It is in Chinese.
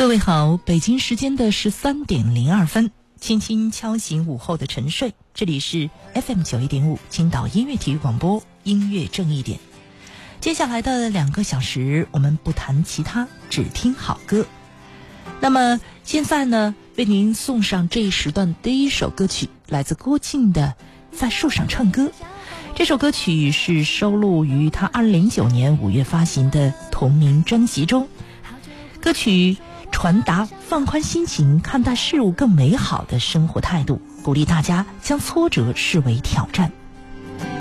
各位好，北京时间的13:02，轻轻敲醒午后的沉睡。这里是 FM91.5 青岛音乐体育广播，音乐正义点。接下来的2个小时，我们不谈其他，只听好歌。那么现在呢，为您送上这一时段第一首歌曲，来自郭靖的《在树上唱歌》。这首歌曲是收录于他2009年5月发行的同名专辑中。歌曲传达放宽心情，看待事物更美好的生活态度，鼓励大家将挫折视为挑战，